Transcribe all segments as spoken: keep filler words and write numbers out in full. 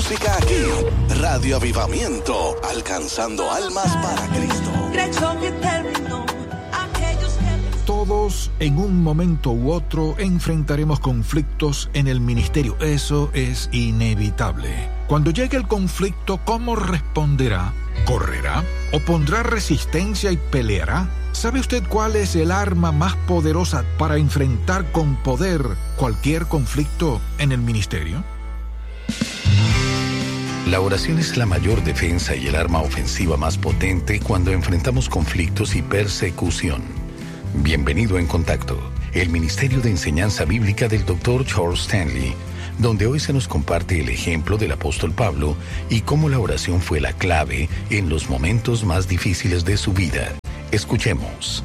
música aquí. Radio Avivamiento, alcanzando almas para Cristo. Creyó que terminó. Aquellos que... Todos en un momento u otro enfrentaremos conflictos en el ministerio. Eso es inevitable. Cuando llegue el conflicto, ¿cómo responderá? ¿Correrá? ¿O pondrá resistencia y peleará? ¿Sabe usted cuál es el arma más poderosa para enfrentar con poder cualquier conflicto en el ministerio? La oración es la mayor defensa y el arma ofensiva más potente cuando enfrentamos conflictos y persecución. Bienvenido en Contacto, el Ministerio de Enseñanza Bíblica del doctor Charles Stanley, donde hoy se nos comparte el ejemplo del apóstol Pablo y cómo la oración fue la clave en los momentos más difíciles de su vida. Escuchemos.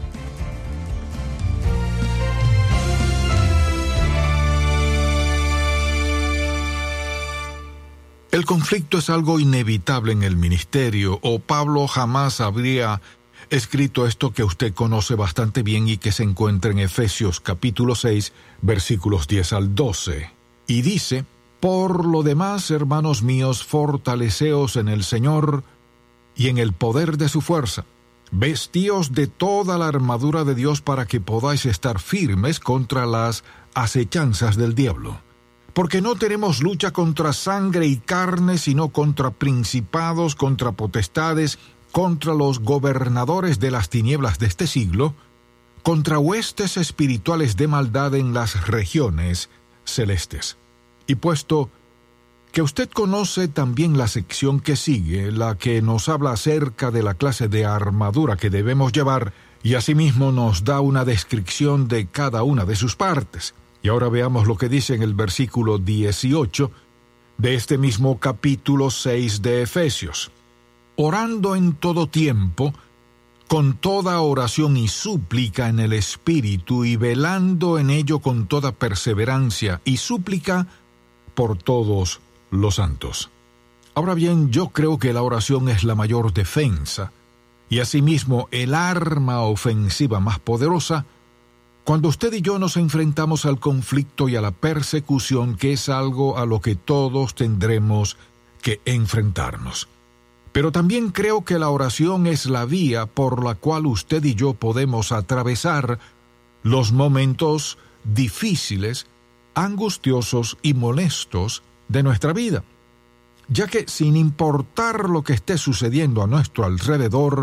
El conflicto es algo inevitable en el ministerio, o Pablo jamás habría escrito esto que usted conoce bastante bien y que se encuentra en Efesios capítulo seis, versículos diez al doce. Y dice: por lo demás, hermanos míos, fortaleceos en el Señor y en el poder de su fuerza. Vestíos de toda la armadura de Dios para que podáis estar firmes contra las acechanzas del diablo. Porque no tenemos lucha contra sangre y carne, sino contra principados, contra potestades, contra los gobernadores de las tinieblas de este siglo, contra huestes espirituales de maldad en las regiones celestes. Y puesto que usted conoce también la sección que sigue, la que nos habla acerca de la clase de armadura que debemos llevar, y asimismo nos da una descripción de cada una de sus partes. Y ahora veamos lo que dice en el versículo dieciocho de este mismo capítulo seis de Efesios. Orando en todo tiempo, con toda oración y súplica en el Espíritu, y velando en ello con toda perseverancia y súplica por todos los santos. Ahora bien, yo creo que la oración es la mayor defensa, y asimismo el arma ofensiva más poderosa, cuando usted y yo nos enfrentamos al conflicto y a la persecución, que es algo a lo que todos tendremos que enfrentarnos. Pero también creo que la oración es la vía por la cual usted y yo podemos atravesar los momentos difíciles, angustiosos y molestos de nuestra vida, ya que sin importar lo que esté sucediendo a nuestro alrededor,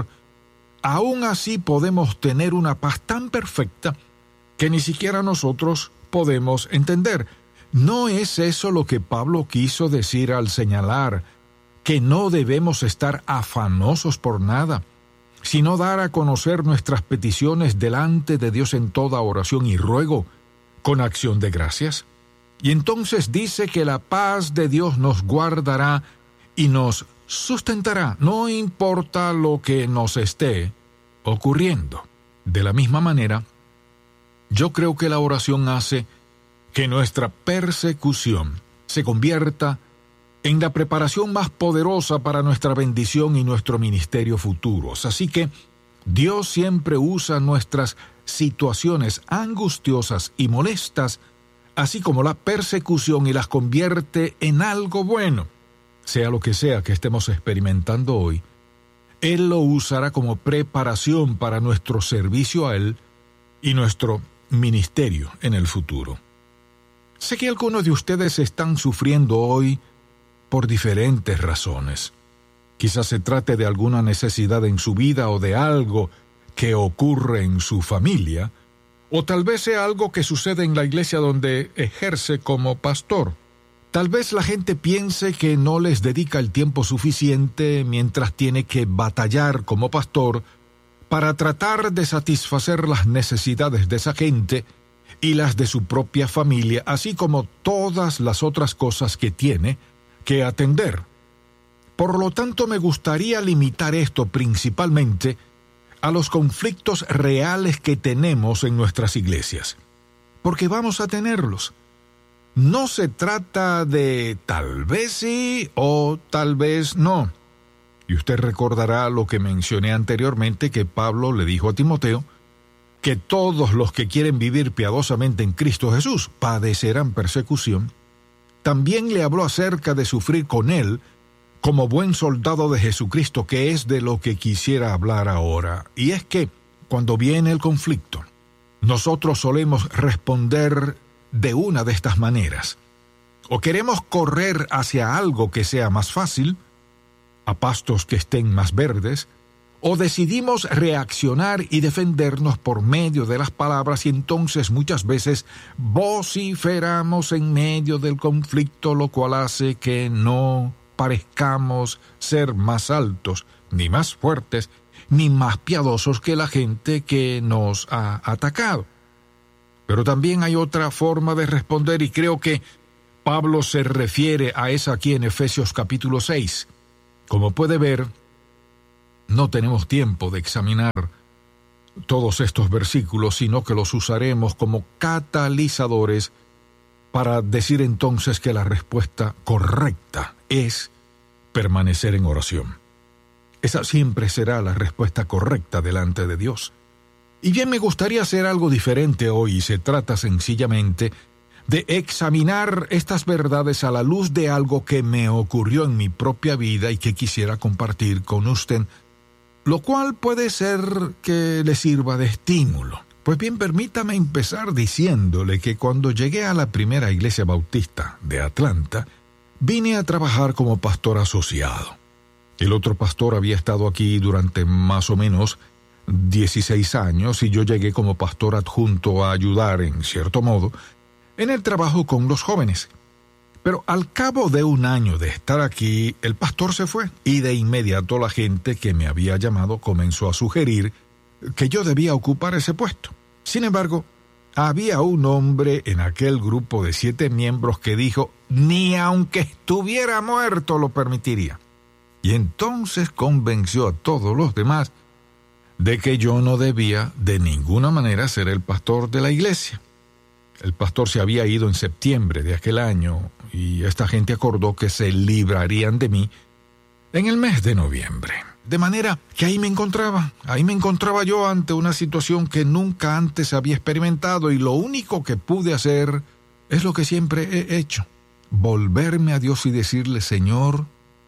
aún así podemos tener una paz tan perfecta que ni siquiera nosotros podemos entender. ¿No es eso lo que Pablo quiso decir al señalar que no debemos estar afanosos por nada, sino dar a conocer nuestras peticiones delante de Dios en toda oración y ruego, con acción de gracias? Y entonces dice que la paz de Dios nos guardará y nos sustentará, no importa lo que nos esté ocurriendo. De la misma manera, yo creo que la oración hace que nuestra persecución se convierta en la preparación más poderosa para nuestra bendición y nuestro ministerio futuros. Así que Dios siempre usa nuestras situaciones angustiosas y molestas, así como la persecución, y las convierte en algo bueno. Sea lo que sea que estemos experimentando hoy, Él lo usará como preparación para nuestro servicio a Él y nuestro ministerio en el futuro. Sé que algunos de ustedes están sufriendo hoy por diferentes razones. Quizás se trate de alguna necesidad en su vida o de algo que ocurre en su familia, o tal vez sea algo que sucede en la iglesia donde ejerce como pastor. Tal vez la gente piense que no les dedica el tiempo suficiente mientras tiene que batallar como pastor para tratar de satisfacer las necesidades de esa gente y las de su propia familia, así como todas las otras cosas que tiene que atender. Por lo tanto, me gustaría limitar esto principalmente a los conflictos reales que tenemos en nuestras iglesias, porque vamos a tenerlos. No se trata de tal vez sí o tal vez no. Y usted recordará lo que mencioné anteriormente, que Pablo le dijo a Timoteo, que todos los que quieren vivir piadosamente en Cristo Jesús padecerán persecución. también le habló acerca de sufrir con él como buen soldado de Jesucristo, que es de lo que quisiera hablar ahora. Y es que cuando viene el conflicto, nosotros solemos responder de una de estas maneras. O queremos correr hacia algo que sea más fácil, a pastos que estén más verdes, o decidimos reaccionar y defendernos por medio de las palabras, y entonces muchas veces vociferamos en medio del conflicto, lo cual hace que no parezcamos ser más altos, ni más fuertes, ni más piadosos que la gente que nos ha atacado. Pero también hay otra forma de responder, y creo que Pablo se refiere a esa aquí en Efesios capítulo seis. Como puede ver, no tenemos tiempo de examinar todos estos versículos, sino que los usaremos como catalizadores para decir entonces que la respuesta correcta es permanecer en oración. Esa siempre será la respuesta correcta delante de Dios. Y bien, me gustaría hacer algo diferente hoy, y se trata sencillamente de examinar estas verdades a la luz de algo que me ocurrió en mi propia vida y que quisiera compartir con usted, lo cual puede ser que le sirva de estímulo. Pues bien, permítame empezar diciéndole que cuando llegué a la primera iglesia bautista de Atlanta, vine a trabajar como pastor asociado. El otro pastor había estado aquí durante más o menos dieciséis años y yo llegué como pastor adjunto a ayudar, en cierto modo, en el trabajo con los jóvenes. Pero al cabo de un año de estar aquí, el pastor se fue y de inmediato la gente que me había llamado comenzó a sugerir que yo debía ocupar ese puesto. Sin embargo, había un hombre en aquel grupo de siete miembros que dijo, ni aunque estuviera muerto lo permitiría. Y entonces convenció a todos los demás de que yo no debía de ninguna manera ser el pastor de la iglesia. El pastor se había ido en septiembre de aquel año y esta gente acordó que se librarían de mí en el mes de noviembre. De manera que ahí me encontraba, ahí me encontraba yo ante una situación que nunca antes había experimentado, y lo único que pude hacer es lo que siempre he hecho: volverme a Dios y decirle, Señor,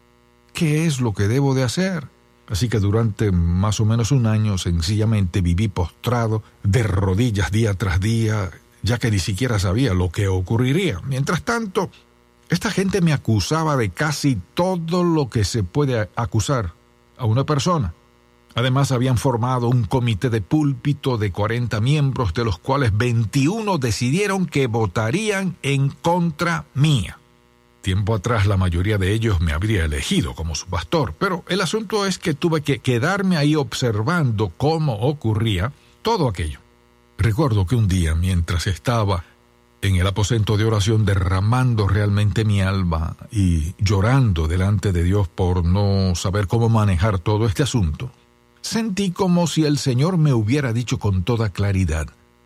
¿qué es lo que debo de hacer? Así que durante más o menos un año sencillamente viví postrado de rodillas día tras día, ya que ni siquiera sabía lo que ocurriría. Mientras tanto, esta gente me acusaba de casi todo lo que se puede acusar a una persona. Además, habían formado un comité de púlpito de cuarenta miembros, de los cuales veintiuno decidieron que votarían en contra mía. Tiempo atrás la mayoría de ellos me habría elegido como su pastor, pero el asunto es que tuve que quedarme ahí observando cómo ocurría todo aquello. Recuerdo que un día, mientras estaba en el aposento de oración derramando realmente mi alma y llorando delante de Dios por no saber cómo manejar todo este asunto, sentí como si el Señor me hubiera dicho con toda claridad,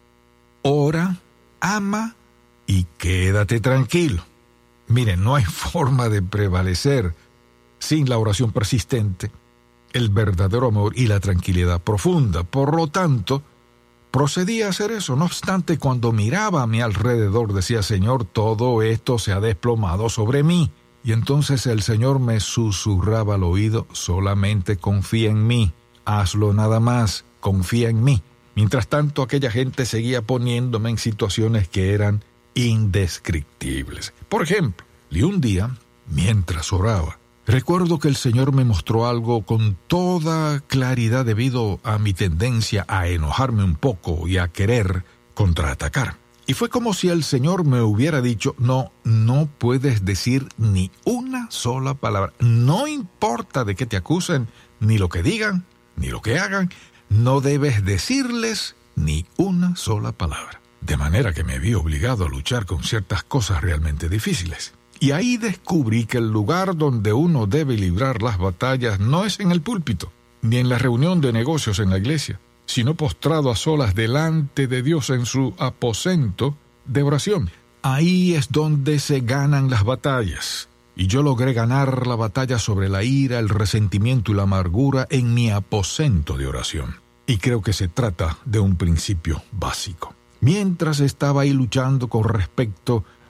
ora, ama y quédate tranquilo. Miren, no hay forma de prevalecer sin la oración persistente, el verdadero amor y la tranquilidad profunda. Por lo tanto, procedí a hacer eso. No obstante, cuando miraba a mi alrededor, decía, Señor, todo esto se ha desplomado sobre mí. Y entonces el Señor me susurraba al oído, solamente confía en mí, hazlo nada más, confía en mí. Mientras tanto, aquella gente seguía poniéndome en situaciones que eran indescriptibles. Por ejemplo, y un día, mientras oraba, recuerdo que el Señor me mostró algo con toda claridad debido a mi tendencia a enojarme un poco y a querer contraatacar. Y fue como si el Señor me hubiera dicho, no, no puedes decir ni una sola palabra. No importa de qué te acusen, ni lo que digan, ni lo que hagan, no debes decirles ni una sola palabra. De manera que me vi obligado a luchar con ciertas cosas realmente difíciles. Y ahí descubrí que el lugar donde uno debe librar las batallas no es en el púlpito, ni en la reunión de negocios en la iglesia, sino postrado a solas delante de Dios en su aposento de oración. Ahí es donde se ganan las batallas. Y yo logré ganar la batalla sobre la ira, el resentimiento y la amargura en mi aposento de oración. Y creo que se trata de un principio básico. Mientras estaba ahí luchando con respecto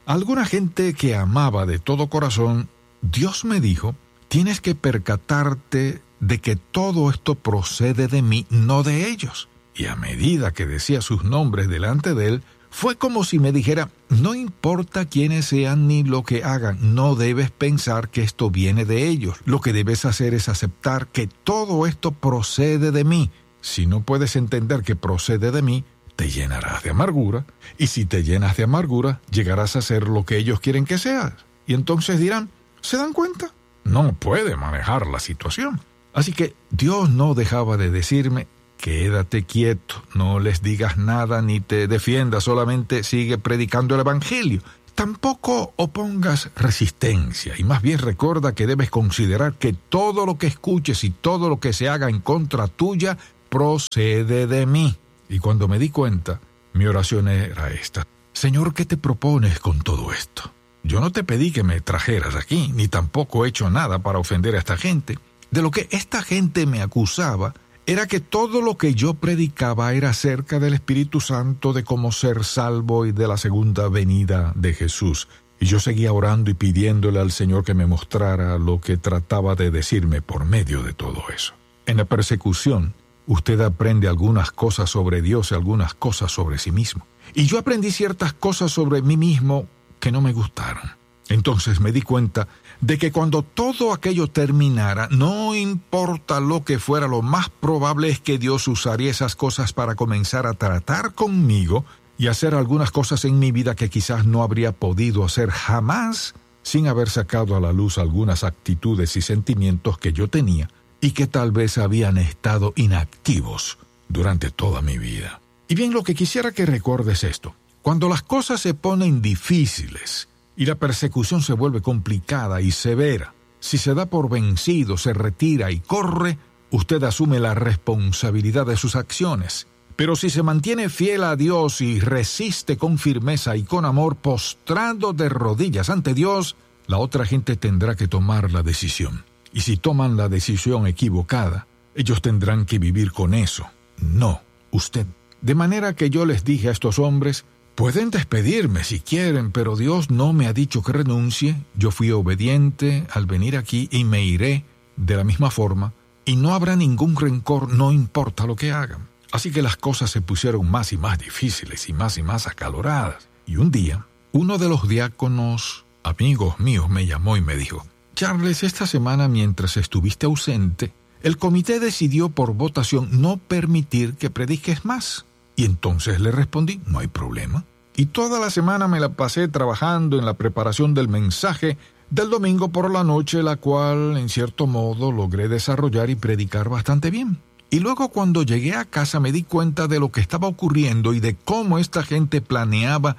alguna gente que amaba de todo corazón, Dios me dijo, tienes que percatarte de que todo esto procede de mí, no de ellos. Y a medida que decía sus nombres delante de él, fue como si me dijera, no importa quiénes sean ni lo que hagan, no debes pensar que esto viene de ellos. Lo que debes hacer es aceptar que todo esto procede de mí. Si no puedes entender que procede de mí, te llenarás de amargura, y si te llenas de amargura, llegarás a ser lo que ellos quieren que seas. Y entonces dirán, ¿se dan cuenta? No puede manejar la situación. Así que Dios no dejaba de decirme, quédate quieto, no les digas nada ni te defiendas, solamente sigue predicando el Evangelio. Tampoco opongas resistencia, y más bien recuerda que debes considerar que todo lo que escuches y todo lo que se haga en contra tuya procede de mí. Y cuando me di cuenta, mi oración era esta. Señor, ¿qué te propones con todo esto? Yo no te pedí que me trajeras aquí, ni tampoco he hecho nada para ofender a esta gente. De lo que esta gente me acusaba era que todo lo que yo predicaba era acerca del Espíritu Santo, de cómo ser salvo y de la segunda venida de Jesús. Y yo seguía orando y pidiéndole al Señor que me mostrara lo que trataba de decirme por medio de todo eso. En la persecución, usted aprende algunas cosas sobre Dios y algunas cosas sobre sí mismo. Y yo aprendí ciertas cosas sobre mí mismo que no me gustaron. Entonces me di cuenta de que cuando todo aquello terminara, no importa lo que fuera, lo más probable es que Dios usaría esas cosas para comenzar a tratar conmigo y hacer algunas cosas en mi vida que quizás no habría podido hacer jamás sin haber sacado a la luz algunas actitudes y sentimientos que yo tenía y que tal vez habían estado inactivos durante toda mi vida. Y bien, lo que quisiera que recuerdes esto. Cuando las cosas se ponen difíciles y la persecución se vuelve complicada y severa, si se da por vencido, se retira y corre, usted asume la responsabilidad de sus acciones. Pero si se mantiene fiel a Dios y resiste con firmeza y con amor, postrado de rodillas ante Dios, la otra gente tendrá que tomar la decisión. Y si toman la decisión equivocada, ellos tendrán que vivir con eso. No, usted. De manera que yo les dije a estos hombres, pueden despedirme si quieren, pero Dios no me ha dicho que renuncie. Yo fui obediente al venir aquí y me iré de la misma forma, y no habrá ningún rencor, no importa lo que hagan. Así que las cosas se pusieron más y más difíciles y más y más acaloradas. Y un día, uno de los diáconos, amigos míos, me llamó y me dijo, Charles, esta semana mientras estuviste ausente, el comité decidió por votación no permitir que prediques más. Y entonces le respondí, no hay problema. Y toda la semana me la pasé trabajando en la preparación del mensaje del domingo por la noche, la cual, en cierto modo, logré desarrollar y predicar bastante bien. Y luego cuando llegué a casa me di cuenta de lo que estaba ocurriendo y de cómo esta gente planeaba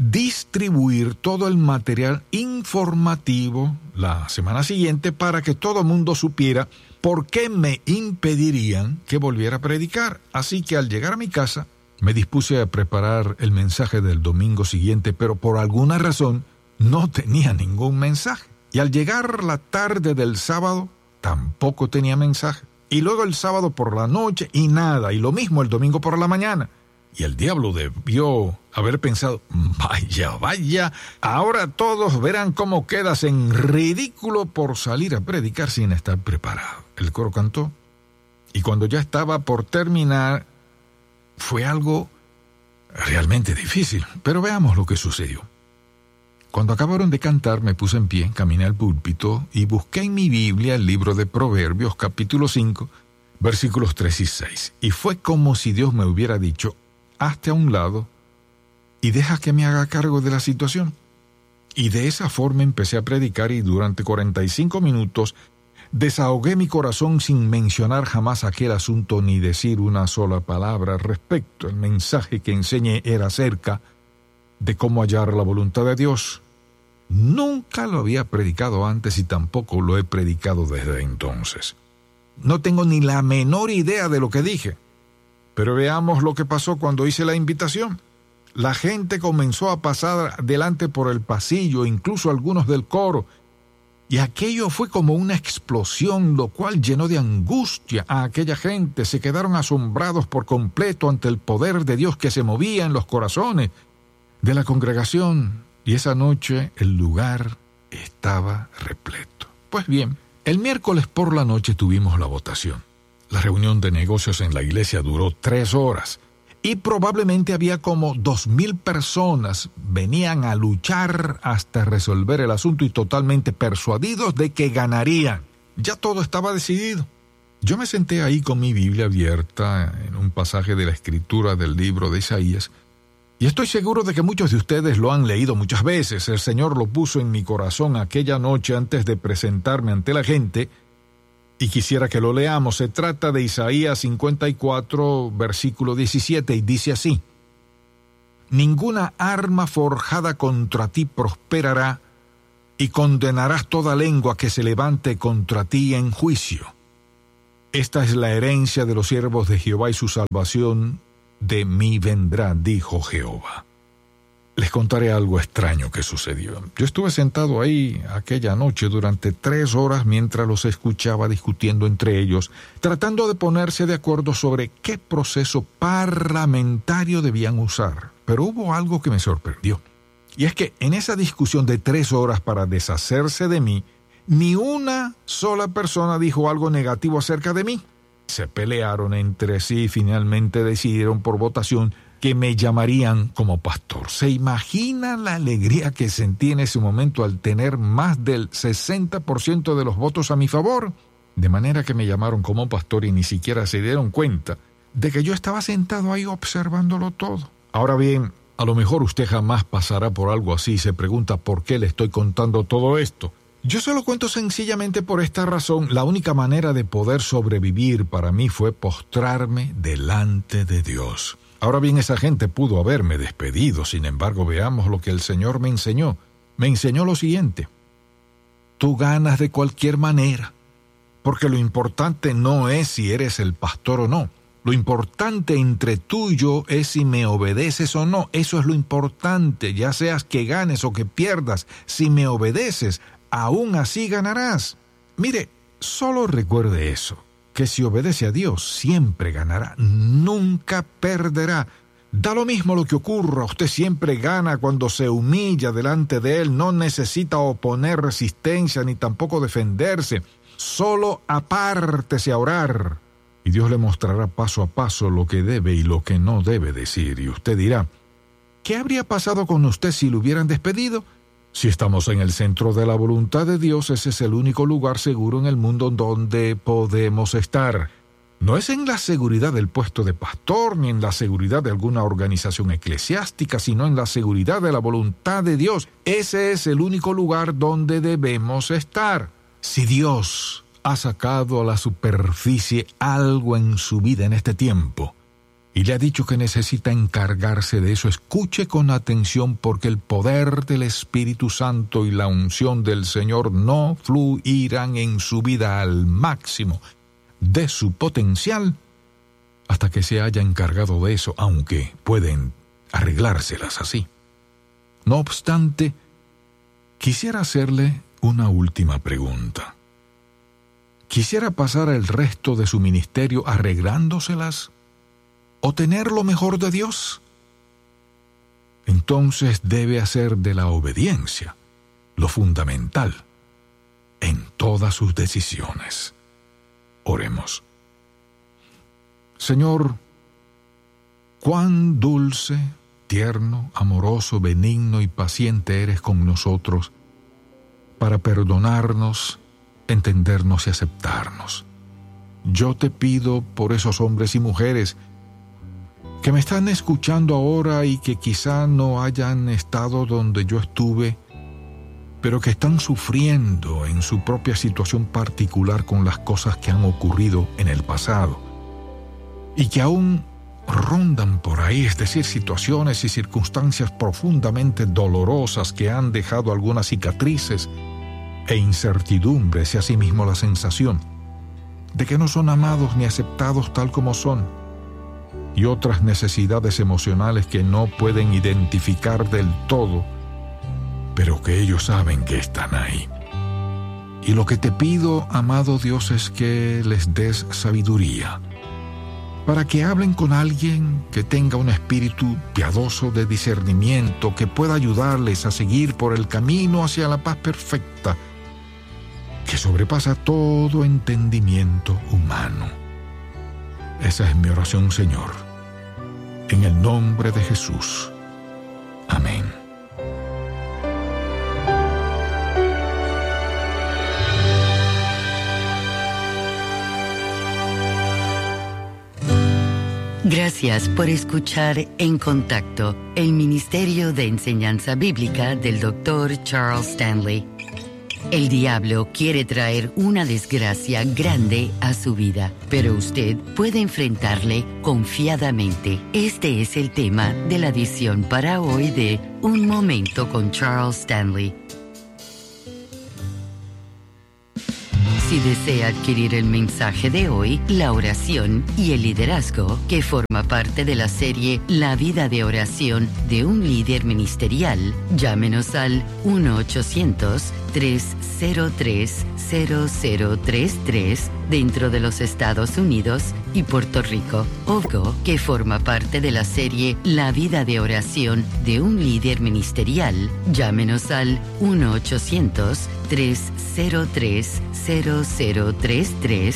distribuir todo el material informativo la semana siguiente para que todo el mundo supiera por qué me impedirían que volviera a predicar. Así que al llegar a mi casa, me dispuse a preparar el mensaje del domingo siguiente, pero por alguna razón no tenía ningún mensaje. Y al llegar la tarde del sábado, tampoco tenía mensaje. Y luego el sábado por la noche, y nada. Y lo mismo el domingo por la mañana. Y el diablo debió haber pensado, vaya, vaya, ahora todos verán cómo quedas en ridículo por salir a predicar sin estar preparado. El coro cantó. Y cuando ya estaba por terminar, fue algo realmente difícil, pero veamos lo que sucedió. Cuando acabaron de cantar, me puse en pie, caminé al púlpito y busqué en mi Biblia el libro de Proverbios, capítulo cinco, versículos tres y seis. Y fue como si Dios me hubiera dicho, hazte a un lado y deja que me haga cargo de la situación. Y de esa forma empecé a predicar y durante cuarenta y cinco minutos desahogué mi corazón sin mencionar jamás aquel asunto ni decir una sola palabra al respecto. El mensaje que enseñé era acerca de cómo hallar la voluntad de Dios. Nunca lo había predicado antes y tampoco lo he predicado desde entonces. No tengo ni la menor idea de lo que dije. Pero veamos lo que pasó cuando hice la invitación. La gente comenzó a pasar adelante por el pasillo, incluso algunos del coro, y aquello fue como una explosión, lo cual llenó de angustia a aquella gente. Se quedaron asombrados por completo ante el poder de Dios que se movía en los corazones de la congregación. y esa noche el lugar estaba repleto. Pues bien, el miércoles por la noche tuvimos la votación. La reunión de negocios en la iglesia duró tres horas y probablemente había como dos mil personas. Venían a luchar hasta resolver el asunto y totalmente persuadidos de que ganarían. Ya todo estaba decidido. Yo me senté ahí con mi Biblia abierta en un pasaje de la Escritura del libro de Isaías, y estoy seguro de que muchos de ustedes lo han leído muchas veces. El Señor lo puso en mi corazón aquella noche antes de presentarme ante la gente, y quisiera que lo leamos. Se trata de Isaías cincuenta y cuatro, versículo diecisiete, y dice así: Ninguna arma forjada contra ti prosperará, y condenarás toda lengua que se levante contra ti en juicio. Esta es la herencia de los siervos de Jehová y su salvación de mí vendrá, dijo Jehová. Les contaré algo extraño que sucedió. Yo estuve sentado ahí aquella noche durante tres horas mientras los escuchaba discutiendo entre ellos, tratando de ponerse de acuerdo sobre qué proceso parlamentario debían usar. Pero hubo algo que me sorprendió. Y es que en esa discusión de tres horas para deshacerse de mí, ni una sola persona dijo algo negativo acerca de mí. Se pelearon entre sí y finalmente decidieron por votación que me llamarían como pastor. ¿Se imagina la alegría que sentí en ese momento al tener más del sesenta por ciento de los votos a mi favor? De manera que me llamaron como pastor y ni siquiera se dieron cuenta de que yo estaba sentado ahí observándolo todo. Ahora bien, a lo mejor usted jamás pasará por algo así y se pregunta por qué le estoy contando todo esto. Yo se lo cuento sencillamente por esta razón. La única manera de poder sobrevivir para mí fue postrarme delante de Dios. Ahora bien, esa gente pudo haberme despedido. Sin embargo, veamos lo que el Señor me enseñó. Me enseñó lo siguiente: tú ganas de cualquier manera, porque lo importante no es si eres el pastor o no. Lo importante entre tú y yo es si me obedeces o no. Eso es lo importante, ya seas que ganes o que pierdas. Si me obedeces, aún así ganarás. Mire, solo recuerde eso, que si obedece a Dios, siempre ganará, nunca perderá. Da lo mismo lo que ocurra, usted siempre gana cuando se humilla delante de Él. No necesita oponer resistencia ni tampoco defenderse. Solo apártese a orar, y Dios le mostrará paso a paso lo que debe y lo que no debe decir. Y usted dirá, ¿qué habría pasado con usted si lo hubieran despedido? Si estamos en el centro de la voluntad de Dios, ese es el único lugar seguro en el mundo donde podemos estar. No es en la seguridad del puesto de pastor, ni en la seguridad de alguna organización eclesiástica, sino en la seguridad de la voluntad de Dios. Ese es el único lugar donde debemos estar. Si Dios ha sacado a la superficie algo en su vida en este tiempo, y le ha dicho que necesita encargarse de eso, escuche con atención, porque el poder del Espíritu Santo y la unción del Señor no fluirán en su vida al máximo de su potencial hasta que se haya encargado de eso, aunque pueden arreglárselas así. No obstante, quisiera hacerle una última pregunta. ¿Quisiera pasar el resto de su ministerio arreglándoselas o tener lo mejor de Dios? Entonces debe hacer de la obediencia lo fundamental en todas sus decisiones. Oremos. Señor, cuán dulce, tierno, amoroso, benigno y paciente eres con nosotros para perdonarnos, entendernos y aceptarnos. Yo te pido por esos hombres y mujeres que me están escuchando ahora y que quizá no hayan estado donde yo estuve, pero que están sufriendo en su propia situación particular con las cosas que han ocurrido en el pasado y que aún rondan por ahí, es decir, situaciones y circunstancias profundamente dolorosas que han dejado algunas cicatrices e incertidumbres y asimismo la sensación de que no son amados ni aceptados tal como son, y otras necesidades emocionales que no pueden identificar del todo, pero que ellos saben que están ahí. Y lo que te pido, amado Dios, es que les des sabiduría, para que hablen con alguien que tenga un espíritu piadoso de discernimiento, que pueda ayudarles a seguir por el camino hacia la paz perfecta, que sobrepasa todo entendimiento humano. Esa es mi oración, Señor. En el nombre de Jesús. Amén. Gracias por escuchar En Contacto, el Ministerio de Enseñanza Bíblica del doctor Charles Stanley. El diablo quiere traer una desgracia grande a su vida, pero usted puede enfrentarle confiadamente. Este es el tema de la edición para hoy de Un Momento con Charles Stanley. Si desea adquirir el mensaje de hoy, la oración y el liderazgo, que forma parte de la serie La vida de oración de un líder ministerial, llámenos al uno ochocientos, tres cero tres, cero cero tres tres dentro de los Estados Unidos y Puerto Rico. O que forma parte de la serie La vida de oración de un líder ministerial, llámenos al uno ochocientos, tres cero tres, cero cero tres tres